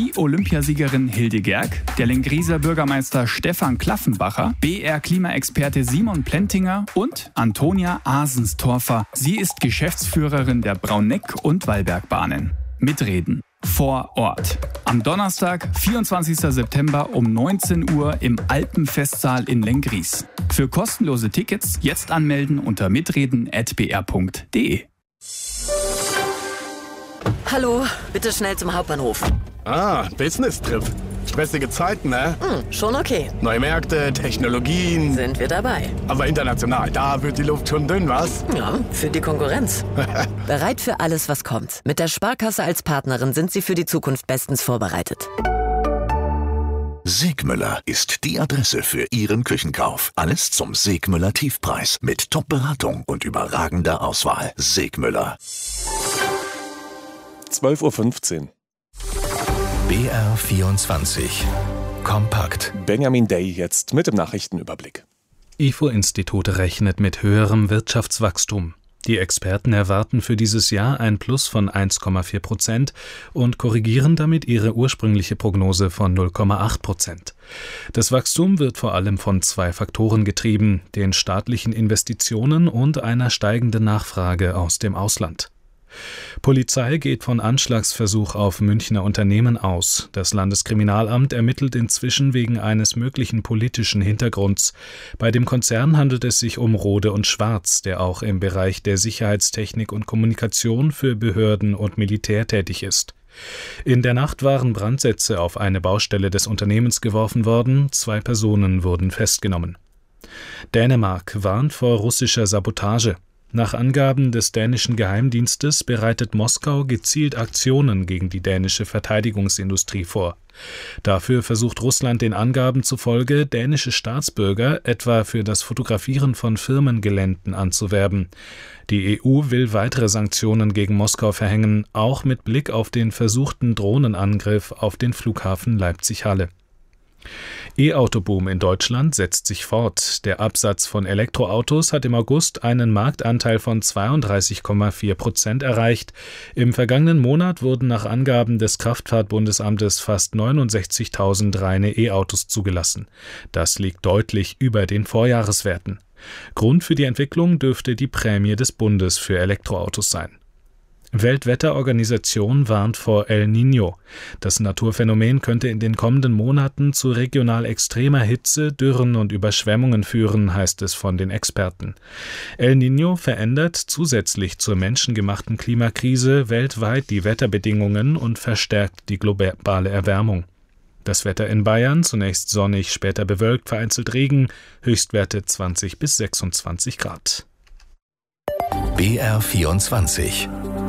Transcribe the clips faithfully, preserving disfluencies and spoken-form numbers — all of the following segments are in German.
die Olympiasiegerin Hilde Gerg, der Lengrieser Bürgermeister Stefan Klaffenbacher, B R-Klimaexperte Simon Plentinger und Antonia Asenstorfer. Sie ist Geschäftsführerin der Brauneck- und Wallbergbahnen. Mitreden vor Ort. Am Donnerstag, vierundzwanzigsten September um neunzehn Uhr im Alpenfestsaal in Lenggries. Für kostenlose Tickets jetzt anmelden unter mitreden at b r punkt d e. Hallo, bitte schnell zum Hauptbahnhof. Ah, Business-Trip. Stressige Zeiten, ne? Hm, schon okay. Neue Märkte, Technologien. Sind wir dabei. Aber international, da wird die Luft schon dünn, was? Ja, für die Konkurrenz. Bereit für alles, was kommt. Mit der Sparkasse als Partnerin sind Sie für die Zukunft bestens vorbereitet. Segmüller ist die Adresse für Ihren Küchenkauf. Alles zum Segmüller Tiefpreis mit Top-Beratung und überragender Auswahl. Segmüller. zwölf Uhr fünfzehn. B R vierundzwanzig. Kompakt. Benjamin Day jetzt mit dem Nachrichtenüberblick. I F O-Institut rechnet mit höherem Wirtschaftswachstum. Die Experten erwarten für dieses Jahr ein Plus von eins Komma vier Prozent und korrigieren damit ihre ursprüngliche Prognose von null Komma acht Prozent. Das Wachstum wird vor allem von zwei Faktoren getrieben, den staatlichen Investitionen und einer steigenden Nachfrage aus dem Ausland. Polizei geht von Anschlagsversuch auf Münchner Unternehmen aus. Das Landeskriminalamt ermittelt inzwischen wegen eines möglichen politischen Hintergrunds. Bei dem Konzern handelt es sich um Rode und Schwarz, der auch im Bereich der Sicherheitstechnik und Kommunikation für Behörden und Militär tätig ist. In der Nacht waren Brandsätze auf eine Baustelle des Unternehmens geworfen worden. Zwei Personen wurden festgenommen. Dänemark warnt vor russischer Sabotage. Nach Angaben des dänischen Geheimdienstes bereitet Moskau gezielt Aktionen gegen die dänische Verteidigungsindustrie vor. Dafür versucht Russland den Angaben zufolge, dänische Staatsbürger etwa für das Fotografieren von Firmengeländen anzuwerben. Die E U will weitere Sanktionen gegen Moskau verhängen, auch mit Blick auf den versuchten Drohnenangriff auf den Flughafen Leipzig-Halle. E-Auto-Boom in Deutschland setzt sich fort. Der Absatz von Elektroautos hat im August einen Marktanteil von zweiunddreißig Komma vier Prozent erreicht. Im vergangenen Monat wurden nach Angaben des Kraftfahrtbundesamtes fast neunundsechzigtausend reine E-Autos zugelassen. Das liegt deutlich über den Vorjahreswerten. Grund für die Entwicklung dürfte die Prämie des Bundes für Elektroautos sein. Weltwetterorganisation warnt vor El Niño. Das Naturphänomen könnte in den kommenden Monaten zu regional extremer Hitze, Dürren und Überschwemmungen führen, heißt es von den Experten. El Niño verändert zusätzlich zur menschengemachten Klimakrise weltweit die Wetterbedingungen und verstärkt die globale Erwärmung. Das Wetter in Bayern, zunächst sonnig, später bewölkt, vereinzelt Regen, Höchstwerte zwanzig bis sechsundzwanzig Grad. B R vierundzwanzig.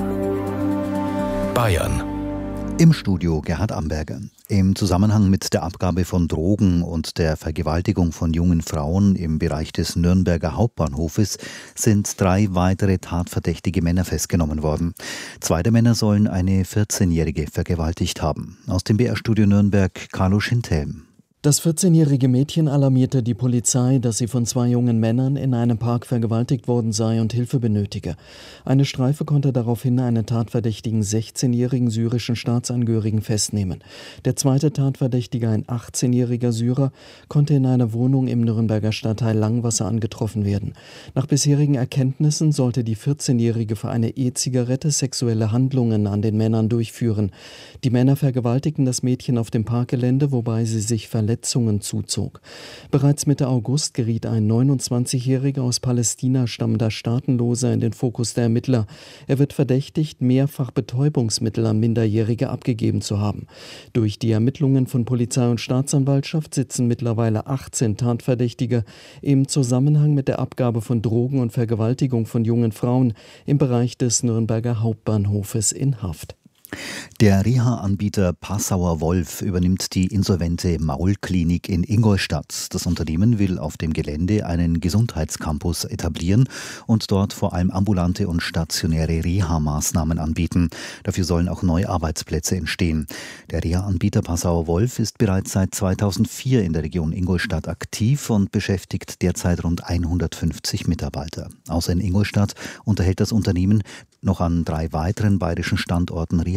Bayern. Im Studio Gerhard Amberger. Im Zusammenhang mit der Abgabe von Drogen und der Vergewaltigung von jungen Frauen im Bereich des Nürnberger Hauptbahnhofes sind drei weitere tatverdächtige Männer festgenommen worden. Zwei der Männer sollen eine vierzehnjährige vergewaltigt haben. Aus dem B R-Studio Nürnberg, Carlo Schindhelm. Das vierzehnjährige Mädchen alarmierte die Polizei, dass sie von zwei jungen Männern in einem Park vergewaltigt worden sei und Hilfe benötige. Eine Streife konnte daraufhin einen tatverdächtigen sechzehnjährigen syrischen Staatsangehörigen festnehmen. Der zweite Tatverdächtige, ein achtzehnjähriger Syrer, konnte in einer Wohnung im Nürnberger Stadtteil Langwasser angetroffen werden. Nach bisherigen Erkenntnissen sollte die vierzehnjährige für eine E-Zigarette sexuelle Handlungen an den Männern durchführen. Die Männer vergewaltigten das Mädchen auf dem Parkgelände, wobei sie sich verletzten. Verletzungen zuzog. Bereits Mitte August geriet ein neunundzwanzigjähriger aus Palästina stammender Staatenloser in den Fokus der Ermittler. Er wird verdächtigt, mehrfach Betäubungsmittel an Minderjährige abgegeben zu haben. Durch die Ermittlungen von Polizei und Staatsanwaltschaft sitzen mittlerweile achtzehn Tatverdächtige im Zusammenhang mit der Abgabe von Drogen und Vergewaltigung von jungen Frauen im Bereich des Nürnberger Hauptbahnhofes in Haft. Der Reha-Anbieter Passauer Wolf übernimmt die insolvente Maulklinik in Ingolstadt. Das Unternehmen will auf dem Gelände einen Gesundheitscampus etablieren und dort vor allem ambulante und stationäre Reha-Maßnahmen anbieten. Dafür sollen auch neue Arbeitsplätze entstehen. Der Reha-Anbieter Passauer Wolf ist bereits seit zweitausendvier in der Region Ingolstadt aktiv und beschäftigt derzeit rund hundertfünfzig Mitarbeiter. Außer in Ingolstadt unterhält das Unternehmen noch an drei weiteren bayerischen Standorten Reha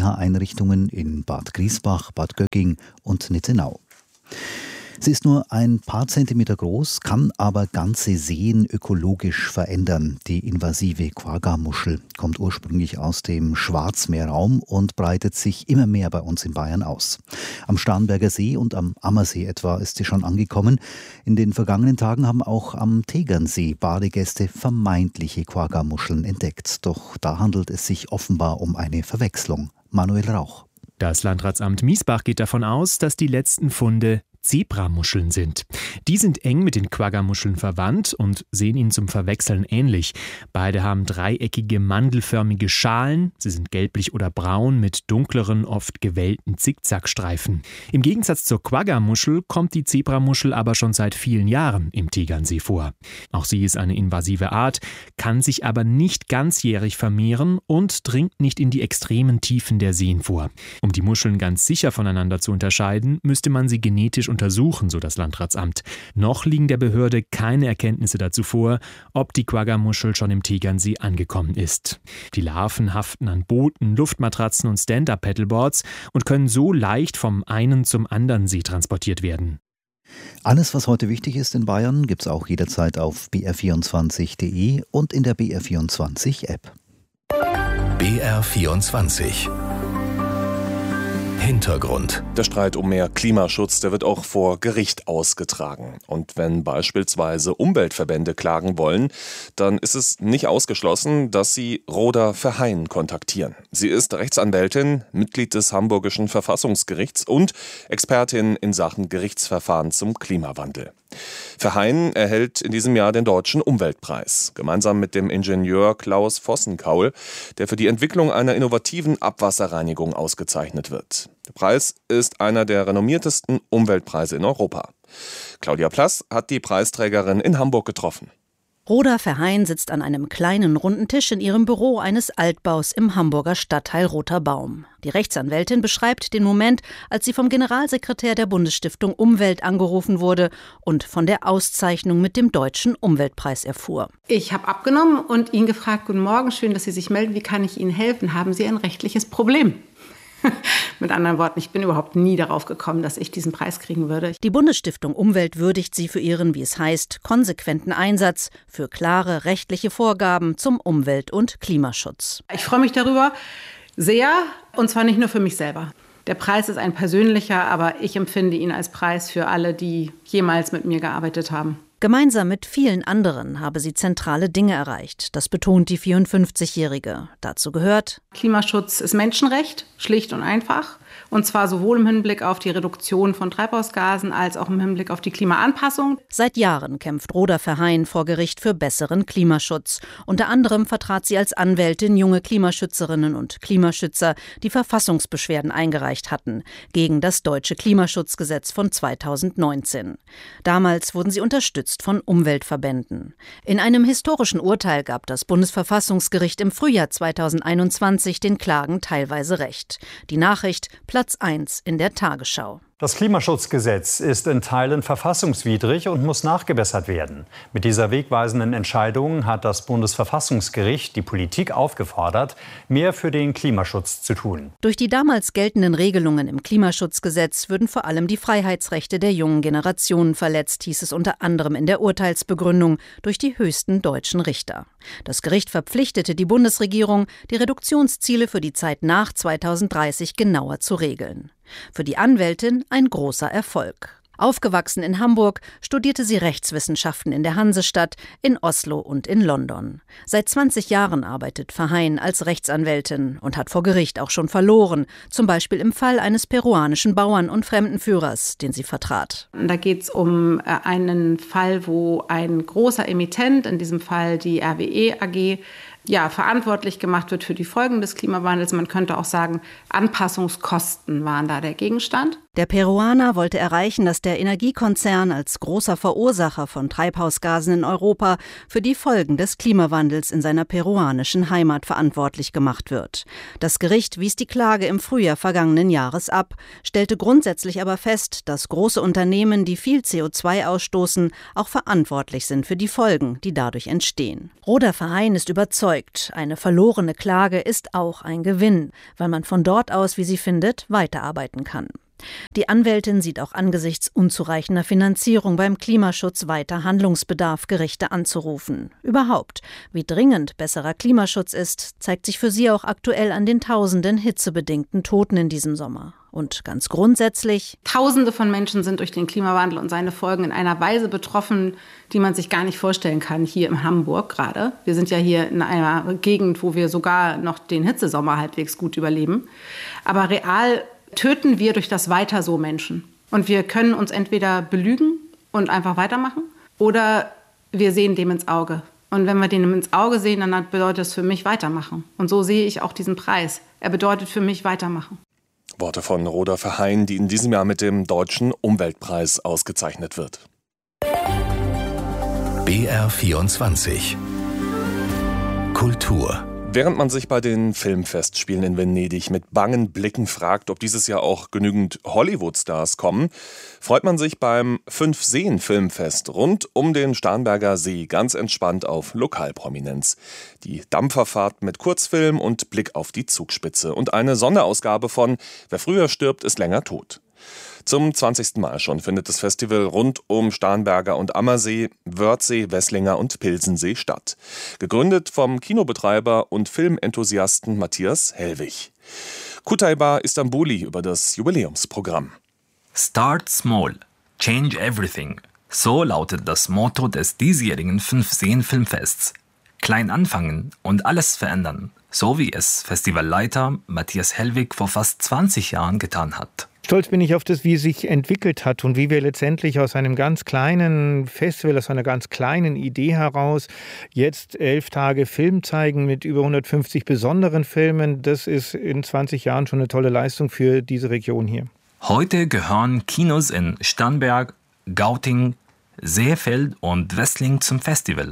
Reha-Einrichtungen in Bad Griesbach, Bad Gögging und Nittenau. Sie ist nur ein paar Zentimeter groß, kann aber ganze Seen ökologisch verändern. Die invasive Quagga-Muschel kommt ursprünglich aus dem Schwarzmeerraum und breitet sich immer mehr bei uns in Bayern aus. Am Starnberger See und am Ammersee etwa ist sie schon angekommen. In den vergangenen Tagen haben auch am Tegernsee Badegäste vermeintliche Quagga-Muscheln entdeckt. Doch da handelt es sich offenbar um eine Verwechslung. Manuel Rauch. Das Landratsamt Miesbach geht davon aus, dass die letzten Funde Zebramuscheln sind. Die sind eng mit den Quagga-Muscheln verwandt und sehen ihnen zum Verwechseln ähnlich. Beide haben dreieckige, mandelförmige Schalen. Sie sind gelblich oder braun mit dunkleren, oft gewellten Zickzackstreifen. Im Gegensatz zur Quagga-Muschel kommt die Zebramuschel aber schon seit vielen Jahren im Tegernsee vor. Auch sie ist eine invasive Art, kann sich aber nicht ganzjährig vermehren und dringt nicht in die extremen Tiefen der Seen vor. Um die Muscheln ganz sicher voneinander zu unterscheiden, müsste man sie genetisch untersuchen, so das Landratsamt. Noch liegen der Behörde keine Erkenntnisse dazu vor, ob die Quagga-Muschel schon im Tegernsee angekommen ist. Die Larven haften an Booten, Luftmatratzen und Stand-Up-Paddleboards und können so leicht vom einen zum anderen See transportiert werden. Alles, was heute wichtig ist in Bayern, gibt es auch jederzeit auf b r vierundzwanzig punkt d e und in der B R vierundzwanzig App. B R vierundzwanzig Hintergrund. Der Streit um mehr Klimaschutz, der wird auch vor Gericht ausgetragen. Und wenn beispielsweise Umweltverbände klagen wollen, dann ist es nicht ausgeschlossen, dass sie Rhoda Verheyen kontaktieren. Sie ist Rechtsanwältin, Mitglied des Hamburgischen Verfassungsgerichts und Expertin in Sachen Gerichtsverfahren zum Klimawandel. Verheyen erhält in diesem Jahr den Deutschen Umweltpreis, gemeinsam mit dem Ingenieur Klaus Vossenkaul, der für die Entwicklung einer innovativen Abwasserreinigung ausgezeichnet wird. Der Preis ist einer der renommiertesten Umweltpreise in Europa. Claudia Plass hat die Preisträgerin in Hamburg getroffen. Rhoda Verheyen sitzt an einem kleinen runden Tisch in ihrem Büro eines Altbaus im Hamburger Stadtteil Roter Baum. Die Rechtsanwältin beschreibt den Moment, als sie vom Generalsekretär der Bundesstiftung Umwelt angerufen wurde und von der Auszeichnung mit dem Deutschen Umweltpreis erfuhr. Ich habe abgenommen und ihn gefragt: Guten Morgen, schön, dass Sie sich melden. Wie kann ich Ihnen helfen? Haben Sie ein rechtliches Problem? Mit anderen Worten, ich bin überhaupt nie darauf gekommen, dass ich diesen Preis kriegen würde. Die Bundesstiftung Umwelt würdigt sie für ihren, wie es heißt, konsequenten Einsatz für klare rechtliche Vorgaben zum Umwelt- und Klimaschutz. Ich freue mich darüber sehr, und zwar nicht nur für mich selber. Der Preis ist ein persönlicher, aber ich empfinde ihn als Preis für alle, die jemals mit mir gearbeitet haben. Gemeinsam mit vielen anderen habe sie zentrale Dinge erreicht. Das betont die vierundfünfzigjährige. Dazu gehört: Klimaschutz ist Menschenrecht, schlicht und einfach. Und zwar sowohl im Hinblick auf die Reduktion von Treibhausgasen als auch im Hinblick auf die Klimaanpassung. Seit Jahren kämpft Rhoda Verheyen vor Gericht für besseren Klimaschutz. Unter anderem vertrat sie als Anwältin junge Klimaschützerinnen und Klimaschützer, die Verfassungsbeschwerden eingereicht hatten gegen das deutsche Klimaschutzgesetz von zweitausendneunzehn. Damals wurden sie unterstützt von Umweltverbänden. In einem historischen Urteil gab das Bundesverfassungsgericht im Frühjahr zweitausendeinundzwanzig den Klagen teilweise recht. Die Nachricht Platz eins in der Tagesschau. Das Klimaschutzgesetz ist in Teilen verfassungswidrig und muss nachgebessert werden. Mit dieser wegweisenden Entscheidung hat das Bundesverfassungsgericht die Politik aufgefordert, mehr für den Klimaschutz zu tun. Durch die damals geltenden Regelungen im Klimaschutzgesetz würden vor allem die Freiheitsrechte der jungen Generationen verletzt, hieß es unter anderem in der Urteilsbegründung durch die höchsten deutschen Richter. Das Gericht verpflichtete die Bundesregierung, die Reduktionsziele für die Zeit nach zweitausenddreißig genauer zu regeln. Für die Anwältin ein großer Erfolg. Aufgewachsen in Hamburg, studierte sie Rechtswissenschaften in der Hansestadt, in Oslo und in London. Seit zwanzig Jahren arbeitet Verheyen als Rechtsanwältin und hat vor Gericht auch schon verloren, zum Beispiel im Fall eines peruanischen Bauern und Fremdenführers, den sie vertrat. Da geht es um einen Fall, wo ein großer Emittent, in diesem Fall die R W E A G, ja, verantwortlich gemacht wird für die Folgen des Klimawandels. Man könnte auch sagen, Anpassungskosten waren da der Gegenstand. Der Peruaner wollte erreichen, dass der Energiekonzern als großer Verursacher von Treibhausgasen in Europa für die Folgen des Klimawandels in seiner peruanischen Heimat verantwortlich gemacht wird. Das Gericht wies die Klage im Frühjahr vergangenen Jahres ab, stellte grundsätzlich aber fest, dass große Unternehmen, die viel C O zwei ausstoßen, auch verantwortlich sind für die Folgen, die dadurch entstehen. Rhoda Verheyen ist überzeugt, überzeugt. Eine verlorene Klage ist auch ein Gewinn, weil man von dort aus, wie sie findet, weiterarbeiten kann. Die Anwältin sieht auch angesichts unzureichender Finanzierung beim Klimaschutz weiter Handlungsbedarf, Gerichte anzurufen. Überhaupt, wie dringend besserer Klimaschutz ist, zeigt sich für sie auch aktuell an den tausenden hitzebedingten Toten in diesem Sommer. Und ganz grundsätzlich: Tausende von Menschen sind durch den Klimawandel und seine Folgen in einer Weise betroffen, die man sich gar nicht vorstellen kann, hier in Hamburg gerade. Wir sind ja hier in einer Gegend, wo wir sogar noch den Hitzesommer halbwegs gut überleben. Aber real töten wir durch das Weiter so Menschen. Und wir können uns entweder belügen und einfach weitermachen, oder wir sehen dem ins Auge. Und wenn wir dem ins Auge sehen, dann bedeutet es für mich weitermachen. Und so sehe ich auch diesen Preis. Er bedeutet für mich weitermachen. Worte von Rhoda Verheyen, die in diesem Jahr mit dem Deutschen Umweltpreis ausgezeichnet wird. B R vierundzwanzig Kultur. Während man sich bei den Filmfestspielen in Venedig mit bangen Blicken fragt, ob dieses Jahr auch genügend Hollywood-Stars kommen, freut man sich beim Fünf-Seen-Filmfest rund um den Starnberger See ganz entspannt auf Lokalprominenz. Die Dampferfahrt mit Kurzfilm und Blick auf die Zugspitze und eine Sonderausgabe von Wer früher stirbt, ist länger tot. Zum zwanzigsten Mal schon findet das Festival rund um Starnberger und Ammersee, Wörthsee, Wesslinger und Pilsensee statt. Gegründet vom Kinobetreiber und Filmenthusiasten Matthias Hellwig. Kutaiba Istanbuli über das Jubiläumsprogramm. Start small, change everything. So lautet das Motto des diesjährigen Fünf-Seen-Filmfests. Klein anfangen und alles verändern, so wie es Festivalleiter Matthias Hellwig vor fast zwanzig Jahren getan hat. Stolz bin ich auf das, wie es sich entwickelt hat und wie wir letztendlich aus einem ganz kleinen Festival, aus einer ganz kleinen Idee heraus jetzt elf Tage Film zeigen mit über hundertfünfzig besonderen Filmen. Das ist in zwanzig Jahren schon eine tolle Leistung für diese Region hier. Heute gehören Kinos in Starnberg, Gauting, Seefeld und Wessling zum Festival.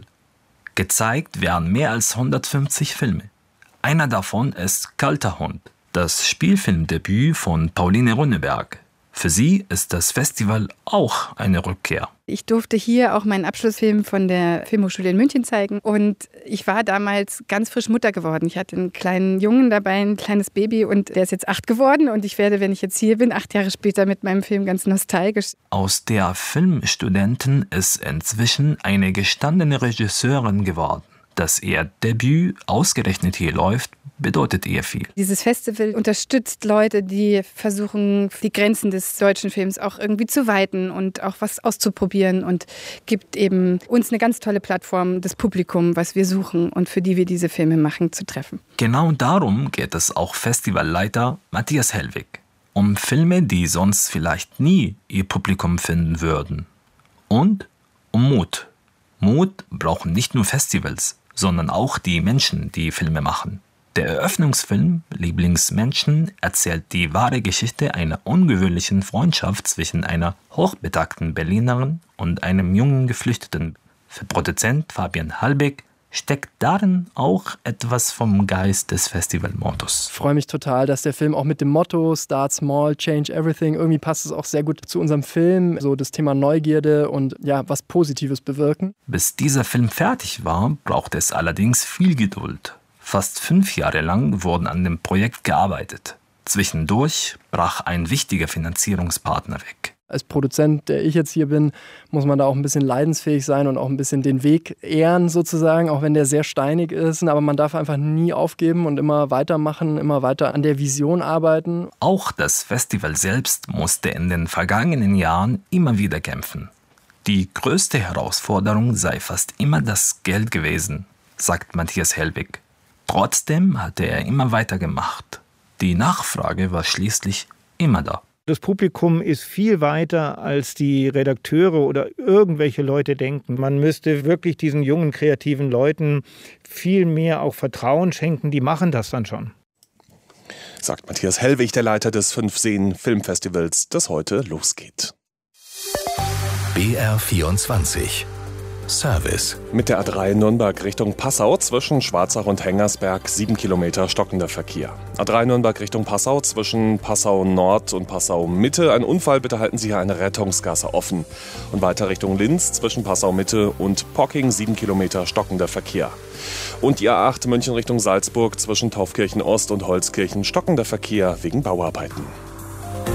Gezeigt werden mehr als hundertfünfzig Filme. Einer davon ist Kalter Hund, das Spielfilmdebüt von Pauline Rönneberg. Für sie ist das Festival auch eine Rückkehr. Ich durfte hier auch meinen Abschlussfilm von der Filmhochschule in München zeigen. Und ich war damals ganz frisch Mutter geworden. Ich hatte einen kleinen Jungen dabei, ein kleines Baby. Und der ist jetzt acht geworden. Und ich werde, wenn ich jetzt hier bin, acht Jahre später mit meinem Film ganz nostalgisch. Aus der Filmstudentin ist inzwischen eine gestandene Regisseurin geworden. Dass ihr Debüt ausgerechnet hier läuft, bedeutet ihr viel. Dieses Festival unterstützt Leute, die versuchen, die Grenzen des deutschen Films auch irgendwie zu weiten und auch was auszuprobieren und gibt eben uns eine ganz tolle Plattform, das Publikum, was wir suchen und für die wir diese Filme machen, zu treffen. Genau darum geht es auch Festivalleiter Matthias Hellwig. Um Filme, die sonst vielleicht nie ihr Publikum finden würden. Und um Mut. Mut brauchen nicht nur Festivals, sondern auch die Menschen, die Filme machen. Der Eröffnungsfilm Lieblingsmenschen erzählt die wahre Geschichte einer ungewöhnlichen Freundschaft zwischen einer hochbetagten Berlinerin und einem jungen Geflüchteten. Für Produzent Fabian Halbig steckt darin auch etwas vom Geist des Festivalmottos. Ich freue mich total, dass der Film auch mit dem Motto Start Small, Change Everything, irgendwie passt es auch sehr gut zu unserem Film, so das Thema Neugierde und ja, was Positives bewirken. Bis dieser Film fertig war, brauchte es allerdings viel Geduld. Fast fünf Jahre lang wurden an dem Projekt gearbeitet. Zwischendurch brach ein wichtiger Finanzierungspartner weg. Als Produzent, der ich jetzt hier bin, muss man da auch ein bisschen leidensfähig sein und auch ein bisschen den Weg ehren sozusagen, auch wenn der sehr steinig ist. Aber man darf einfach nie aufgeben und immer weitermachen, immer weiter an der Vision arbeiten. Auch das Festival selbst musste in den vergangenen Jahren immer wieder kämpfen. Die größte Herausforderung sei fast immer das Geld gewesen, sagt Matthias Hellwig. Trotzdem hatte er immer weitergemacht. Die Nachfrage war schließlich immer da. Das Publikum ist viel weiter, als die Redakteure oder irgendwelche Leute denken. Man müsste wirklich diesen jungen, kreativen Leuten viel mehr auch Vertrauen schenken. Die machen das dann schon. Sagt Matthias Hellwig, der Leiter des Fünf-Seen-Filmfestivals, das heute losgeht. B R vierundzwanzig Service. Mit der A drei Nürnberg Richtung Passau zwischen Schwarzach und Hengersberg sieben Kilometer stockender Verkehr. A drei Nürnberg Richtung Passau zwischen Passau Nord und Passau Mitte. Ein Unfall, bitte halten Sie hier eine Rettungsgasse offen. Und weiter Richtung Linz zwischen Passau Mitte und Pocking sieben Kilometer stockender Verkehr. Und die A acht München Richtung Salzburg zwischen Taufkirchen Ost und Holzkirchen stockender Verkehr wegen Bauarbeiten.